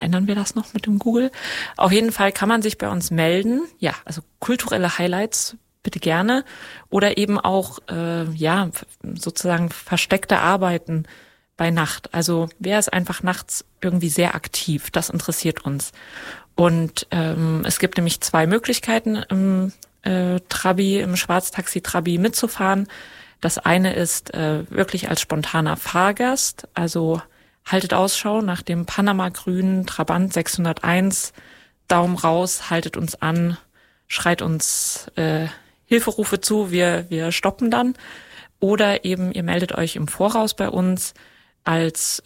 ändern wir das noch mit dem Google. Auf jeden Fall kann man sich bei uns melden. Ja, also kulturelle Highlights bitte gerne. Oder eben auch, sozusagen versteckte Arbeiten bei Nacht. Also wer ist einfach nachts irgendwie sehr aktiv? Das interessiert uns. Und es gibt nämlich 2 Möglichkeiten im im Schwarztaxi-Trabi mitzufahren. Das eine ist wirklich als spontaner Fahrgast, also haltet Ausschau nach dem Panama-grünen Trabant 601, Daumen raus, haltet uns an, schreit uns Hilferufe zu, wir stoppen dann. Oder eben ihr meldet euch im Voraus bei uns als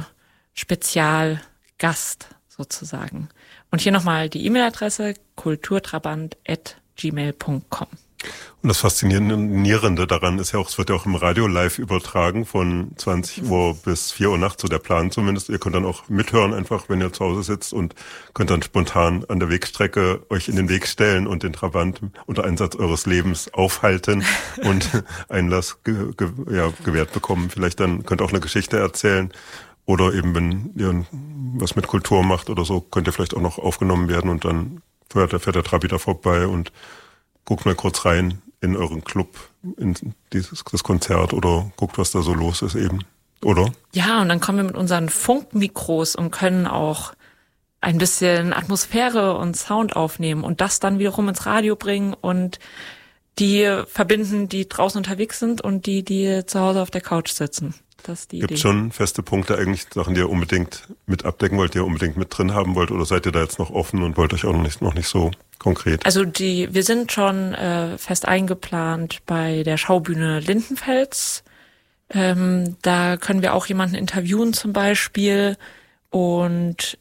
Spezialgast sozusagen. Und hier nochmal die E-Mail-Adresse kulturtrabant@gmail.com. Und das Faszinierende daran ist ja auch, es wird ja auch im Radio live übertragen von 20 Uhr bis 4 Uhr nachts, so der Plan zumindest. Ihr könnt dann auch mithören einfach, wenn ihr zu Hause sitzt und könnt dann spontan an der Wegstrecke euch in den Weg stellen und den Trabant unter Einsatz eures Lebens aufhalten und Einlass gewährt bekommen. Vielleicht dann könnt ihr auch eine Geschichte erzählen. Oder eben, wenn ihr was mit Kultur macht oder so, könnt ihr vielleicht auch noch aufgenommen werden und dann fährt der Trabi da vorbei und guckt mal kurz rein in euren Club, in das Konzert oder guckt, was da so los ist eben, oder? Ja, und dann kommen wir mit unseren Funkmikros und können auch ein bisschen Atmosphäre und Sound aufnehmen und das dann wiederum ins Radio bringen und die verbinden, die draußen unterwegs sind und die zu Hause auf der Couch sitzen. Das ist die Idee. Gibt schon feste Punkte eigentlich, Sachen, die ihr unbedingt mit abdecken wollt, die ihr unbedingt mit drin haben wollt, oder seid ihr da jetzt noch offen und wollt euch auch noch nicht so konkret? Also wir sind schon fest eingeplant bei der Schaubühne Lindenfels. Da können wir auch jemanden interviewen zum Beispiel. Und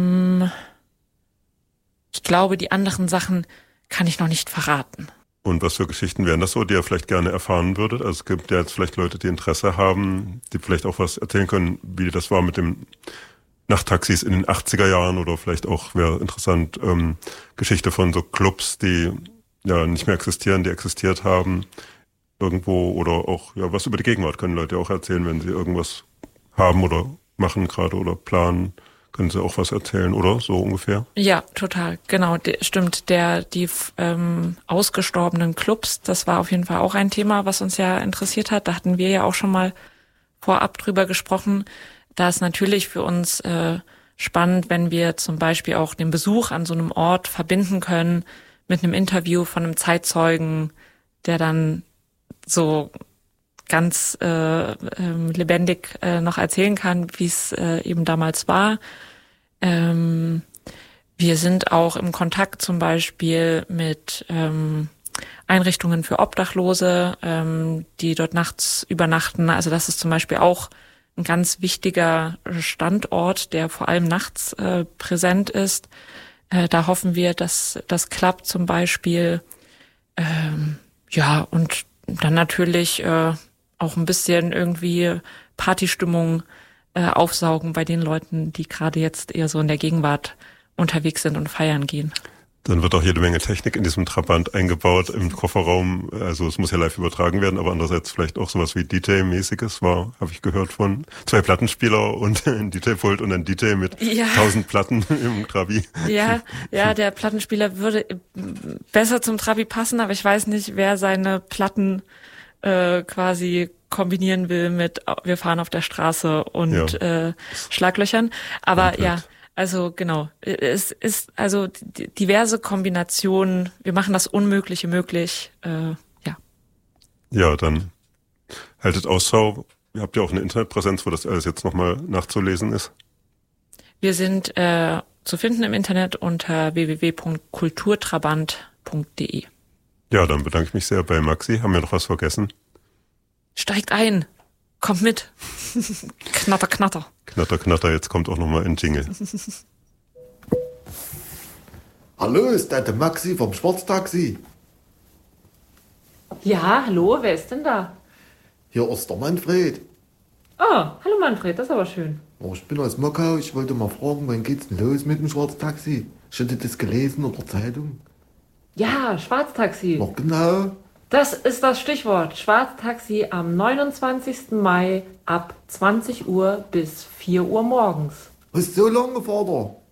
ich glaube, die anderen Sachen kann ich noch nicht verraten. Und was für Geschichten wären das so, die ihr vielleicht gerne erfahren würdet? Also es gibt ja jetzt vielleicht Leute, die Interesse haben, die vielleicht auch was erzählen können, wie das war mit dem Nachttaxis in den 80er Jahren oder vielleicht auch, wäre interessant, Geschichte von so Clubs, die ja nicht mehr existieren, die existiert haben irgendwo, oder auch ja was über die Gegenwart können Leute auch erzählen, wenn sie irgendwas haben oder machen gerade oder planen. Können Sie auch was erzählen, oder? So ungefähr? Ja, total. Genau, stimmt. Die ausgestorbenen Clubs, das war auf jeden Fall auch ein Thema, was uns ja interessiert hat. Da hatten wir ja auch schon mal vorab drüber gesprochen. Da ist natürlich für uns spannend, wenn wir zum Beispiel auch den Besuch an so einem Ort verbinden können mit einem Interview von einem Zeitzeugen, der dann so ganz lebendig noch erzählen kann, wie es eben damals war. Wir sind auch im Kontakt zum Beispiel mit Einrichtungen für Obdachlose, die dort nachts übernachten. Also das ist zum Beispiel auch ein ganz wichtiger Standort, der vor allem nachts präsent ist. Da hoffen wir, dass das klappt zum Beispiel. Und dann natürlich auch ein bisschen irgendwie Partystimmung aufsaugen bei den Leuten, die gerade jetzt eher so in der Gegenwart unterwegs sind und feiern gehen. Dann wird auch jede Menge Technik in diesem Trabant eingebaut im Kofferraum. Also es muss ja live übertragen werden, aber andererseits vielleicht auch sowas wie DJ-mäßiges habe ich gehört, von 2 Plattenspieler und ein DJ-Pult und ein DJ mit 1000 Platten im Trabi. Ja, der Plattenspieler würde besser zum Trabi passen, aber ich weiß nicht, wer seine Platten quasi kombinieren will mit wir fahren auf der Straße und Schlaglöchern. Aber komplett. Ja, also genau. Es ist also diverse Kombinationen. Wir machen das Unmögliche möglich. Ja, dann haltet Ausschau. Ihr habt ja auch eine Internetpräsenz, wo das alles jetzt nochmal nachzulesen ist. Wir sind zu finden im Internet unter www.kulturtrabant.de. Ja, dann bedanke ich mich sehr bei Maxi. Haben wir noch was vergessen? Steigt ein. Kommt mit. Knatter, knatter. Knatter, knatter. Jetzt kommt auch nochmal ein Jingle. Hallo, ist das der Maxi vom Schwarztaxi? Ja, hallo, wer ist denn da? Hier ist der Manfred. Oh, hallo Manfred, das ist aber schön. Oh, ich bin aus Mockau. Ich wollte mal fragen, wann geht's denn los mit dem Schwarztaxi? Hast du das gelesen oder Zeitung? Ja, Schwarztaxi. Noch genau. Das ist das Stichwort. Schwarztaxi am 29. Mai ab 20 Uhr bis 4 Uhr morgens. Was, so lange, Vater?